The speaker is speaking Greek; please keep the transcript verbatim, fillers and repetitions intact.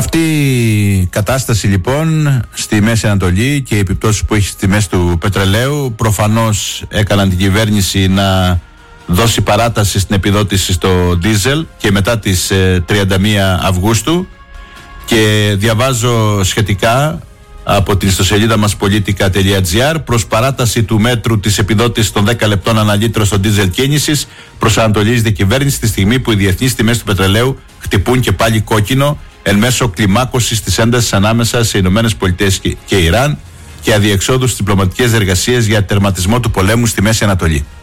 Αυτή η κατάσταση λοιπόν στη Μέση Ανατολή και οι επιπτώσεις που έχει στις τιμές του πετρελαίου προφανώς έκαναν την κυβέρνηση να δώσει παράταση στην επιδότηση στο ντίζελ και μετά τις ε, τριάντα μία Αυγούστου, και διαβάζω σχετικά από την ιστοσελίδα μας πολιτικά τελεία τζι άρ, προς παράταση του μέτρου της επιδότησης των δέκα λεπτών ανά λίτρο στο ντίζελ κίνησης προσανατολίζεται η κυβέρνηση τη στιγμή που οι διεθνείς τιμές του πετρελαίου χτυπούν και πάλι κόκκινο εν μέσω κλιμάκωσης της έντασης ανάμεσα σε Ηνωμένες Πολιτείες και Ιράν και αδιεξόδου στις διπλωματικές εργασίες για τερματισμό του πολέμου στη Μέση Ανατολή.